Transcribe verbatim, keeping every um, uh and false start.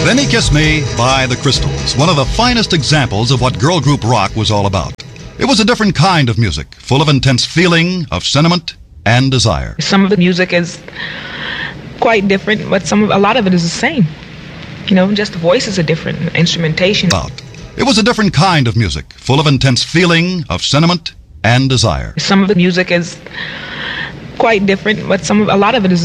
Then He Kissed Me by the Crystals, one of the finest examples of what girl group rock was all about. It was a different kind of music, full of intense feeling, of sentiment, and desire. Some of the music is quite different, but some of, a lot of it is the same. You know, just the voices are different, instrumentation. It was a different kind of music, full of intense feeling, of sentiment, and desire. Some of the music is quite different, but some of, a lot of it is